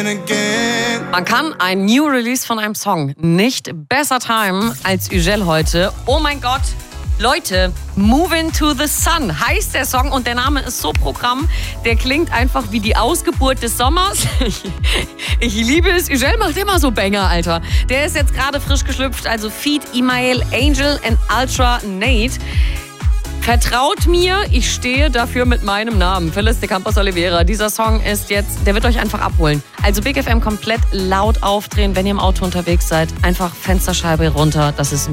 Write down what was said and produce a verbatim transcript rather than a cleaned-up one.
Man kann ein New Release von einem Song nicht besser timen als Ügel heute. Oh mein Gott, Leute, Moving to the Sun heißt der Song und der Name ist so Programm. Der klingt einfach wie die Ausgeburt des Sommers. Ich, ich liebe es. Ügel macht immer so Banger, Alter. Der ist jetzt gerade frisch geschlüpft, also Feat Imael, Angel and Ultra Nate. Vertraut mir, ich stehe dafür mit meinem Namen. Phyllis de Campos Oliveira. Dieser Song ist jetzt, der wird euch einfach abholen. Also Big F M komplett laut aufdrehen, wenn ihr im Auto unterwegs seid. Einfach Fensterscheibe runter. Das ist